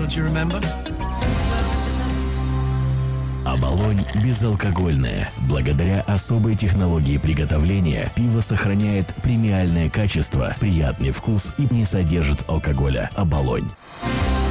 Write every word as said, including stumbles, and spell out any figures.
Do you remember? Оболонь безалкогольное. Благодаря особой технологии приготовления пиво сохраняет премиальное качество, приятный вкус и не содержит алкоголя. Оболонь.